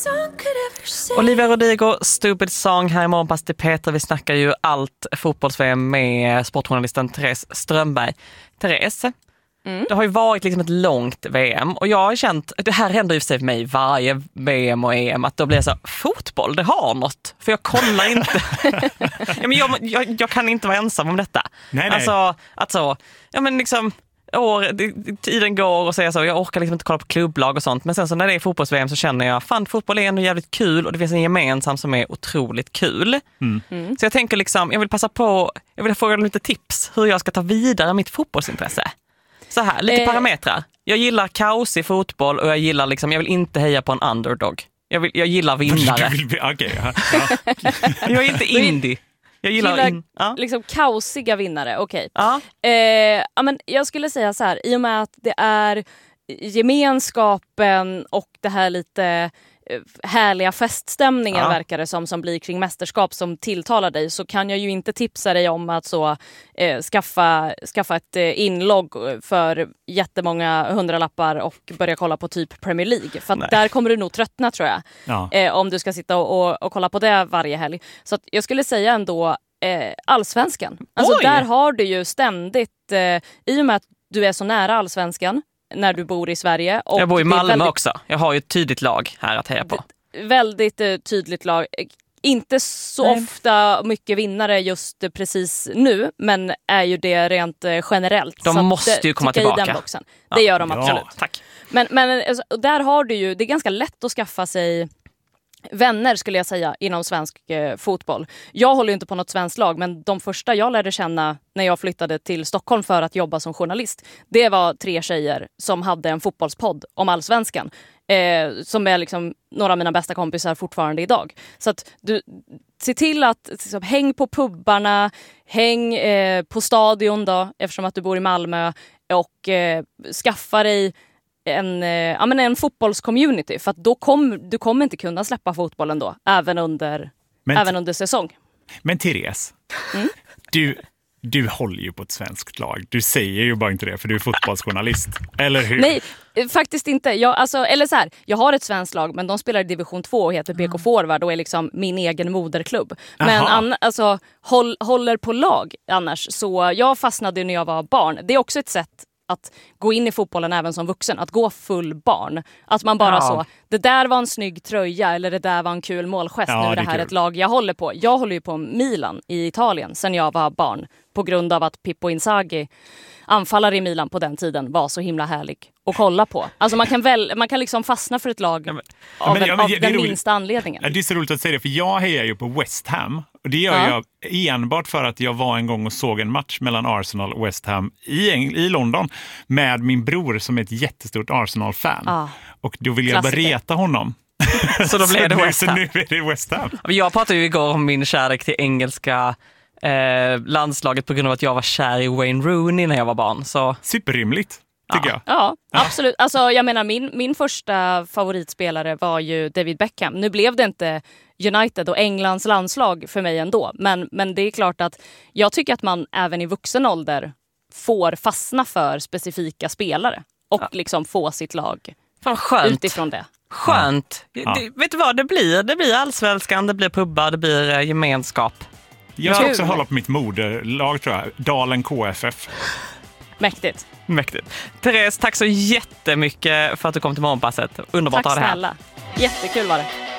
Olivia Rodrigo, Stupid Song här i Morgonpass till Peter. Vi snackar ju allt fotbolls-VM med sportjournalisten Therese Strömberg. Therese, det har ju varit liksom ett långt VM och jag har känt, det här händer ju för sig för mig varje VM och EM, att då blir det så, fotboll, det har något. För jag kollar inte. Ja, men jag kan inte vara ensam om detta. Nej. Alltså, ja men liksom... tiden går och säger så, jag orkar liksom inte kolla på klubblag och sånt, men sen så när det är fotbolls-VM så känner jag, fan, fotboll är ändå jävligt kul och det finns en gemensam som är otroligt kul. Så jag tänker liksom, jag vill fråga lite tips hur jag ska ta vidare mitt fotbollsintresse. Så här, lite parametrar. Jag gillar kaos i fotboll och jag gillar liksom, jag vill inte heja på en underdog. Jag gillar vinnare. Jag är inte indie. Jag gillar liksom kaosiga vinnare, okej. Ja. Men jag skulle säga så här, i och med att det är gemenskapen och det här lite härliga feststämningen verkar det som blir kring mästerskap som tilltalar dig, så kan jag ju inte tipsa dig om att skaffa ett inlogg för jättemånga hundralappar och börja kolla på typ Premier League. För att där kommer du nog tröttna, tror jag. Om du ska sitta och kolla på det varje helg. Så att jag skulle säga ändå Allsvenskan. Alltså där har du ju ständigt, i och med att du är så nära Allsvenskan när du bor i Sverige. Och jag bor i Malmö också. Jag har ju ett tydligt lag här att heja på. Väldigt tydligt lag. Inte så ofta mycket vinnare just precis nu, men är ju det rent generellt. De måste ju komma tillbaka. Det gör de absolut. Tack. Men alltså, där har du ju, det är ganska lätt att skaffa sig vänner, skulle jag säga, inom svensk fotboll. Jag håller ju inte på något svenskt lag, men de första jag lärde känna när jag flyttade till Stockholm för att jobba som journalist, det var 3 tjejer som hade en fotbollspodd om Allsvenskan. Som är liksom några av mina bästa kompisar fortfarande idag. Så att du se till att liksom, häng på pubbarna, häng på stadion då, eftersom att du bor i Malmö, och skaffa dig en fotbollscommunity, för att då du kommer inte kunna släppa fotbollen då, även under säsong. Men Therese, du håller ju på ett svenskt lag. Du säger ju bara inte det för du är fotbollsjournalist, eller hur? Nej, faktiskt inte. Jag har ett svenskt lag, men de spelar i division 2 och heter BK Forward och är liksom min egen moderklubb. Men håller på lag annars. Så jag fastnade när jag var barn. Det är också ett sätt att gå in i fotbollen även som vuxen, att gå full barn. Att man bara det där var en snygg tröja eller det där var en kul målgest. Nu är det här ett lag jag håller på. Jag håller ju på Milan i Italien sen jag var barn, på grund av att Pippo Inzaghi, anfallare i Milan på den tiden, var så himla härlig att kolla på. Alltså man kan liksom fastna för ett lag av den minsta anledningen. Det är så roligt att säga det, för jag hejar ju på West Ham. Och det gör jag enbart för att jag var en gång och såg en match mellan Arsenal och West Ham i London med min bror som är ett jättestort Arsenal-fan. Och då vill jag bara reta honom. Så då blev det West Ham. Så nu är det West Ham. Jag pratade ju igår om min kärlek till engelska landslaget på grund av att jag var kär i Wayne Rooney när jag var barn. Så. Superrimligt, tycker jag. Ja, absolut. Alltså, jag menar, min första favoritspelare var ju David Beckham. Nu blev det inte United och Englands landslag för mig ändå. Men det är klart att jag tycker att man även i vuxen ålder får fastna för specifika spelare och liksom få sitt lag utifrån det. Skönt. Vet du vad det blir? Det blir Allsvenskan, det blir pubbar, det blir gemenskap. Jag ska också hålla på mitt moderlag, tror jag. Dalen KFF. Mäktigt. Therese, tack så jättemycket för att du kom till Morgonpasset. Underbart att ha det här. Tack snälla. Jättekul var det.